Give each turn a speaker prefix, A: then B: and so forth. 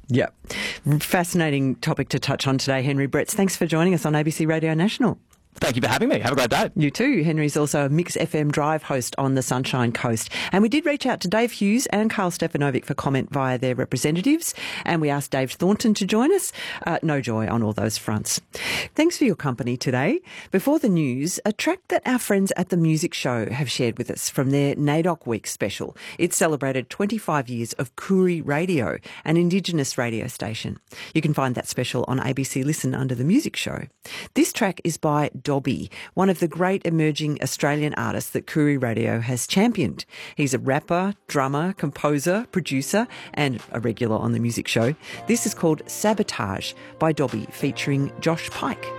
A: Yep. Fascinating topic to touch on today, Henry Bretts. Thanks for joining us on ABC Radio National.
B: Thank you for having me. Have a great day.
A: You too. Henry's also a Mix FM Drive host on the Sunshine Coast. And we did reach out to Dave Hughes and Carl Stefanovic for comment via their representatives. And we asked Dave Thornton to join us. No joy on all those fronts. Thanks for your company today. Before the news, a track that our friends at The Music Show have shared with us from their NAIDOC Week special. It celebrated 25 years of Koori Radio, an Indigenous radio station. You can find that special on ABC Listen under The Music Show. This track is by Dobby, one of the great emerging Australian artists that Koori Radio has championed. He's a rapper, drummer, composer, producer, and a regular on The Music Show. This is called Sabotage by Dobby, featuring Josh Pike.